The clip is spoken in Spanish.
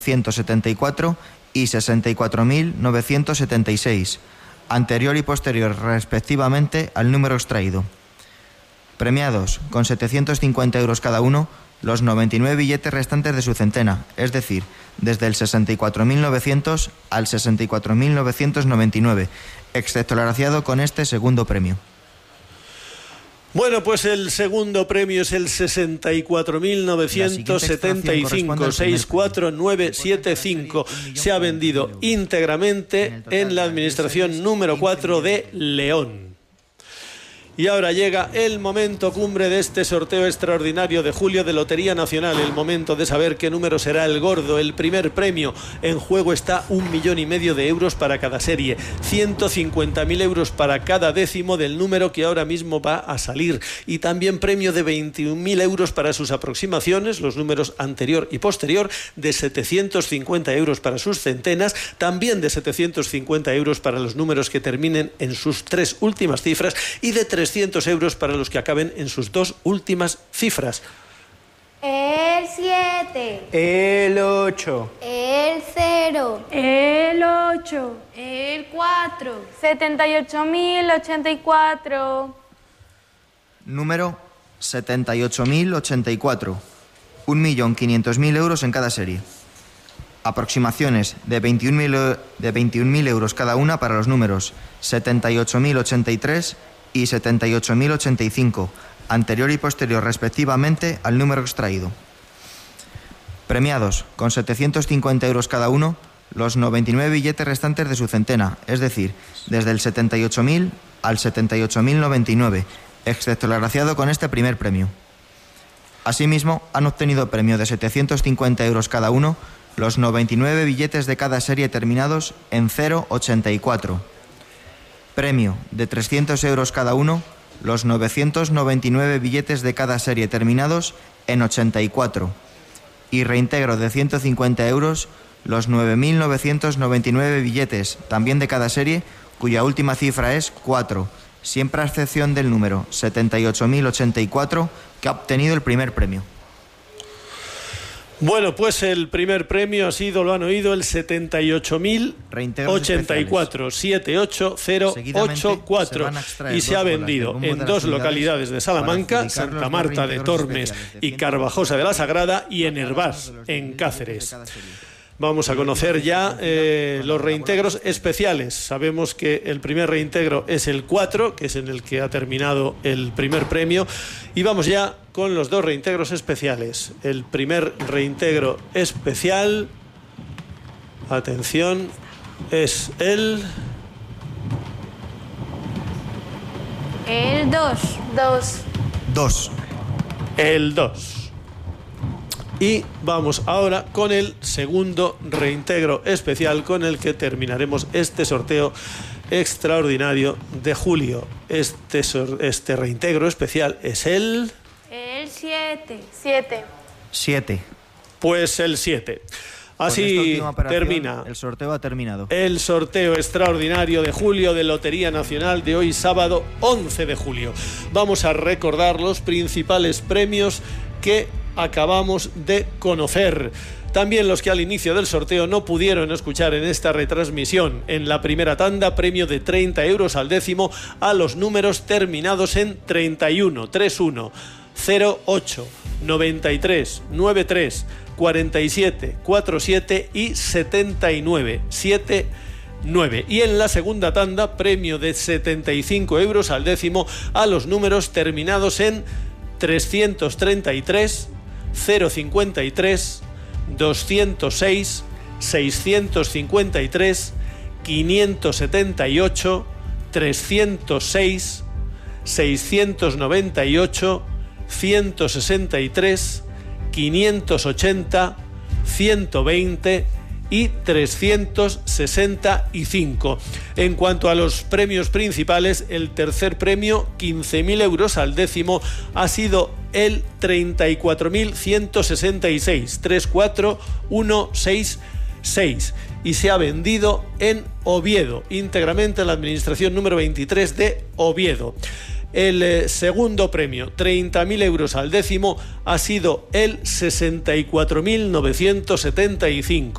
174 y 64.976, anterior y posterior respectivamente al número extraído. Premiados con 750 euros cada uno los 99 billetes restantes de su centena, es decir, desde el 64.900 al 64.999, excepto el agraciado con este segundo premio. Bueno, pues el segundo premio es el 64.975, 64975. Se ha vendido íntegramente en la administración número 4 de León. Y ahora llega el momento cumbre de este sorteo extraordinario de julio de Lotería Nacional, el momento de saber qué número será el gordo, el primer premio. En juego está 1,5 millones de euros para cada serie, 150.000 euros para cada décimo del número que ahora mismo va a salir, y también premio de 21.000 euros para sus aproximaciones, los números anterior y posterior, de 750 euros para sus centenas, también de 750 euros para los números que terminen en sus 3 últimas cifras, y de 300 euros para los que acaben en sus 2 últimas cifras. El 7. El 8. El 0. El 8. El 4. 78.084. Número 78.084. 1.500.000 euros en cada serie. Aproximaciones de 21.000 euros cada una para los números 78.083 y 78.085, anterior y posterior respectivamente al número extraído. Premiados con 750 euros cada uno los 99 billetes restantes de su centena, es decir, desde el 78.000 al 78.099, excepto el agraciado con este primer premio. Asimismo, han obtenido premio de 750 euros cada uno los 99 billetes de cada serie terminados en 084. Premio de 300 euros cada uno los 999 billetes de cada serie terminados en 84. Y reintegro de 150 euros los 9.999 billetes, también de cada serie, cuya última cifra es 4, siempre a excepción del número 78.084, que ha obtenido el primer premio. Bueno, pues el primer premio ha sido, lo han oído, el 78.084, 78084, y se ha vendido en 2 localidades de Salamanca, Santa Marta de Tormes y Carvajosa de la Sagrada, y en Hervás, en Cáceres. Vamos a conocer ya los reintegros especiales. Sabemos que el primer reintegro es el 4, que es en el que ha terminado el primer premio. Y vamos ya con los 2 reintegros especiales. El primer reintegro especial, atención, es el 2. 2. El 2. Y vamos ahora con el segundo reintegro especial, con el que terminaremos este sorteo extraordinario de julio. Este reintegro especial es el 7. 7. Pues el 7. Así termina. El sorteo ha terminado. El sorteo extraordinario de julio de Lotería Nacional de hoy, sábado 11 de julio. Vamos a recordar los principales premios que acabamos de conocer. También los que al inicio del sorteo no pudieron escuchar en esta retransmisión. En la primera tanda, premio de 30 euros al décimo a los números terminados en 31, 31, 08, 93, 93, 47, 47 y 79, 79. Y en la segunda tanda, premio de 75 euros al décimo a los números terminados en 333, 053, 206, 653, 578, 306, 698, 163, 580, 120 y 365. En cuanto a los premios principales, el tercer premio, 15.000 euros al décimo, ha sido el 34.166, 34166, y se ha vendido en Oviedo, íntegramente en la administración número 23 de Oviedo. El segundo premio, 30.000 euros al décimo, ha sido el 64.975.